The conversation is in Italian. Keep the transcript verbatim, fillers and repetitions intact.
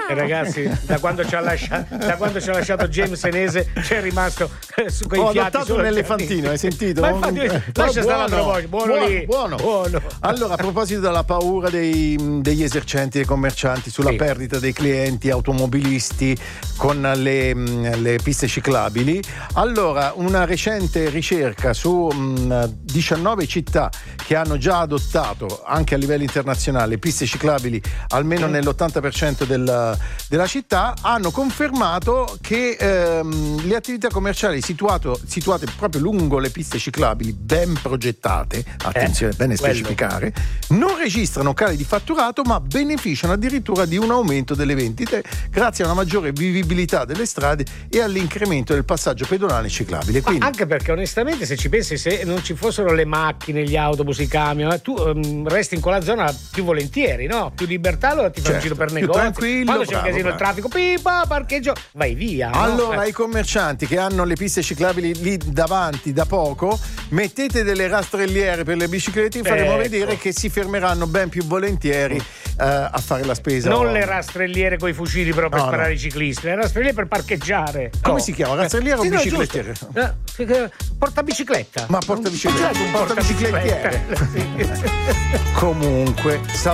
E ragazzi, da quando ci ha lasciato, da quando ci ha lasciato James Senese, c'è rimasto eh, su quei Ho fiati. adottato un elefantino, hai sentito? Ma infatti, Eh, lascia stare la buono, provoce, buono, buono, lì. buono. Buono. Allora, a proposito della paura dei, degli esercenti, dei commercianti sulla Sì. perdita dei clienti automobilisti con le, le piste ciclabili, allora una recente ricerca su mh, diciannove città che hanno già adottato anche a livello internazionale piste ciclabili almeno nell'ottanta per cento del, della città, hanno confermato che ehm, le attività commerciali situato, situate proprio lungo le piste ciclabili ben progettate, attenzione, Eh, bene quello. specificare, non registrano cali di fatturato ma beneficiano addirittura di un aumento delle vendite grazie a una maggiore vivibilità delle strade e all'incremento del passaggio pedonale e ciclabile. Quindi, Ma anche perché onestamente se ci pensi, se non ci fossero le macchine, gli autobus, i camion, eh, tu um, resti in quella zona più volentieri, no? Più libertà, allora ti fai un Certo, giro per più negozi. tranquillo, Quando c'è un bravo, casino il bravo. traffico, pipa, parcheggio, vai via. no? allora Eh. i commercianti che hanno le piste ciclabili lì davanti da poco, mettete delle rastrelliere per le biciclette, vi faremo Ecco. vedere che si fermeranno ben più volentieri eh, a fare la spesa. Non le rastrelliere con i fucili però per No, sparare no. i ciclisti, le rastrelliere per parcheggiare. Come Oh. si chiama? Rastrelliere o Sì, no, biciclettiere? giusto. Eh, Portabicicletta. Ma portabicicletta, Certo, un portabiciclettiere. portabicicletta. Sì. Comunque,